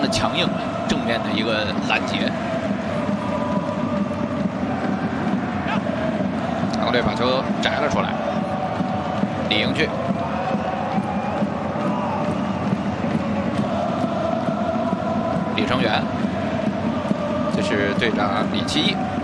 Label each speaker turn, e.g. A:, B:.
A: 的强硬，正面的一个拦截。强队把球摘了出来，李迎去。 李成元，这是队长李奇一。